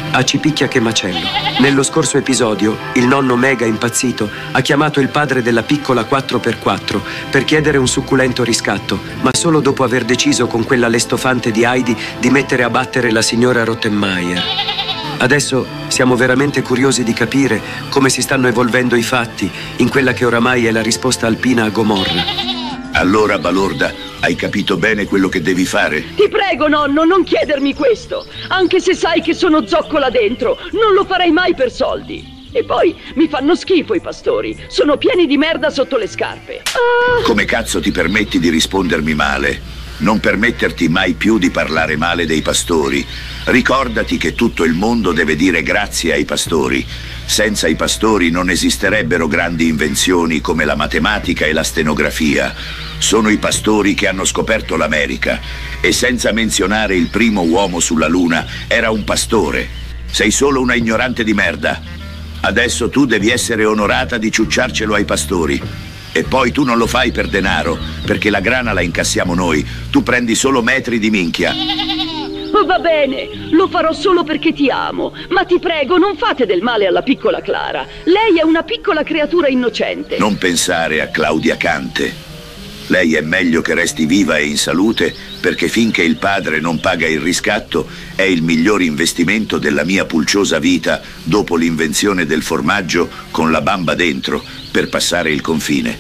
Acipicchia che macello. Nello scorso episodio, il nonno mega impazzito ha chiamato il padre della piccola 4x4 per chiedere un succulento riscatto, ma solo dopo aver deciso con quella lestofante di Heidi di mettere a battere la signora Rottenmeier. Adesso siamo veramente curiosi di capire come si stanno evolvendo i fatti in quella che oramai è la risposta alpina a Gomorra. Allora, Balorda, hai capito bene quello che devi fare? Ti prego, nonno, non chiedermi questo. Anche se sai che sono zoccola dentro, non lo farei mai per soldi. E poi mi fanno schifo i pastori. Sono pieni di merda sotto le scarpe. Come cazzo ti permetti di rispondermi male? Non permetterti mai più di parlare male dei pastori. Ricordati che tutto il mondo deve dire grazie ai pastori. Senza i pastori non esisterebbero grandi invenzioni come la matematica e la stenografia. Sono i pastori che hanno scoperto l'America. E senza menzionare il primo uomo sulla Luna, era un pastore. Sei solo una ignorante di merda. Adesso tu devi essere onorata di ciucciarcelo ai pastori. E poi tu non lo fai per denaro, perché la grana la incassiamo noi. Tu prendi solo metri di minchia. Va bene, lo farò solo perché ti amo. Ma ti prego, non fate del male alla piccola Clara. Lei è una piccola creatura innocente. Non pensare a Claudia Cante. Lei è meglio che resti viva e in salute, perché finché il padre non paga il riscatto è il miglior investimento della mia pulciosa vita dopo l'invenzione del formaggio con la bamba dentro per passare il confine.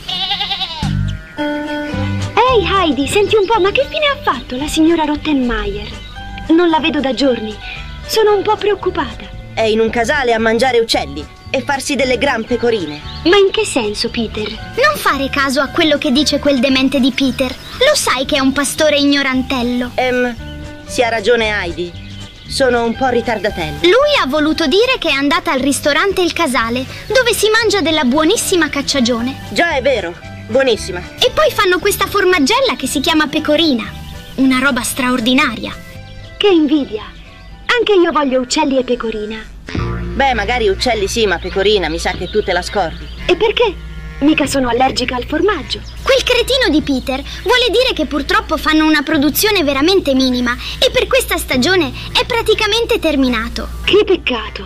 Ehi Heidi, senti un po', ma che fine ha fatto la signora Rottenmeier? Non la vedo da giorni. Sono un po' preoccupata. È in un casale a mangiare uccelli e farsi delle gran pecorine. Ma in che senso, Peter? Non fare caso a quello che dice quel demente di Peter. Lo sai che è un pastore ignorantello. Si ha ragione Heidi. Sono un po' ritardatello. Lui ha voluto dire che è andata al ristorante Il Casale, dove si mangia della buonissima cacciagione. Già, è vero. Buonissima. E poi fanno questa formaggella che si chiama pecorina. Una roba straordinaria. Che invidia. Anche io voglio uccelli e pecorina. Beh, magari uccelli sì, ma pecorina mi sa che tu te la scordi. E perché? Mica sono allergica al formaggio. Quel cretino di Peter vuole dire che purtroppo fanno una produzione veramente minima e per questa stagione è praticamente terminato. Che peccato.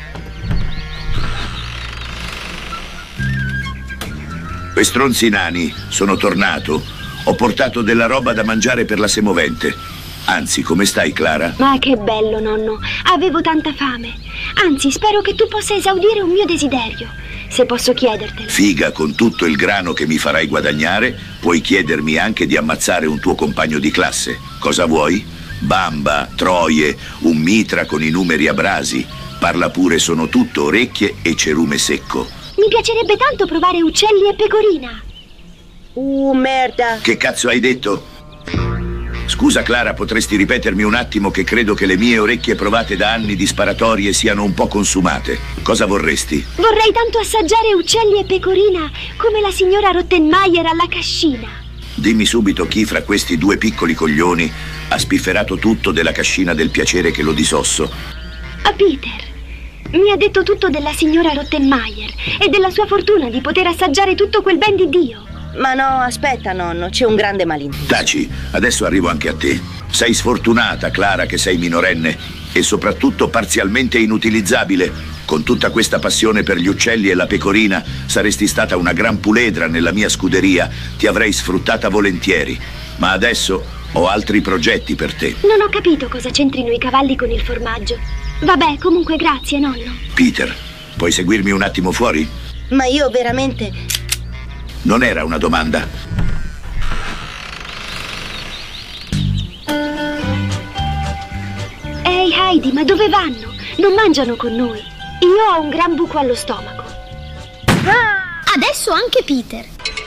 Quei stronzi nani, sono tornato. Ho portato della roba da mangiare per la semovente. Anzi, come stai, Clara? Ma che bello, nonno. Avevo tanta fame. Anzi, spero che tu possa esaudire un mio desiderio, se posso chiedertelo. Figa, con tutto il grano che mi farai guadagnare, puoi chiedermi anche di ammazzare un tuo compagno di classe. Cosa vuoi? Bamba, troie, un mitra con i numeri abrasi. Parla pure, sono tutto orecchie e cerume secco. Mi piacerebbe tanto provare uccelli e pecorina. Merda. Che cazzo hai detto? Scusa Clara, potresti ripetermi un attimo che credo che le mie orecchie provate da anni di sparatorie siano un po' consumate. Cosa vorresti? Vorrei tanto assaggiare uccelli e pecorina come la signora Rottenmeier alla cascina. Dimmi subito chi fra questi due piccoli coglioni ha spifferato tutto della cascina del piacere che lo disosso. A Peter. Mi ha detto tutto della signora Rottenmeier e della sua fortuna di poter assaggiare tutto quel ben di Dio. Ma no, aspetta nonno, c'è un grande malinteso. Taci, adesso arrivo anche a te. Sei sfortunata, Clara, che sei minorenne e soprattutto parzialmente inutilizzabile. Con tutta questa passione per gli uccelli e la pecorina saresti stata una gran puledra nella mia scuderia. Ti avrei sfruttata volentieri. Ma adesso ho altri progetti per te. Non ho capito cosa c'entrino i cavalli con il formaggio. Vabbè, comunque grazie, nonno. Peter, puoi seguirmi un attimo fuori? Ma io veramente... Non era una domanda. Ehi Heidi, ma dove vanno? Non mangiano con noi. Io ho un gran buco allo stomaco. Adesso anche Peter.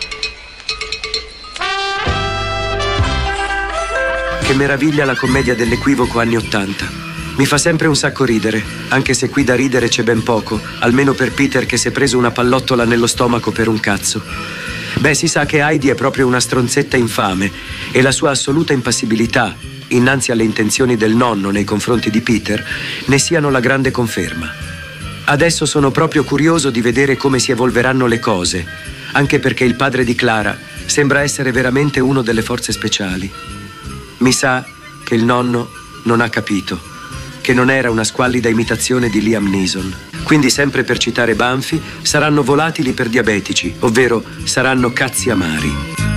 Che meraviglia la commedia dell'equivoco anni '80. Mi fa sempre un sacco ridere, anche se qui da ridere c'è ben poco, almeno per Peter che si è preso una pallottola nello stomaco per un cazzo. Beh, si sa che Heidi è proprio una stronzetta infame e la sua assoluta impassibilità innanzi alle intenzioni del nonno nei confronti di Peter ne siano la grande conferma. Adesso sono proprio curioso di vedere come si evolveranno le cose, anche perché il padre di Clara sembra essere veramente uno delle forze speciali. Mi sa che il nonno non ha capito che non era una squallida imitazione di Liam Neeson. Quindi, sempre per citare Banfi, saranno volatili per diabetici, ovvero saranno cazzi amari.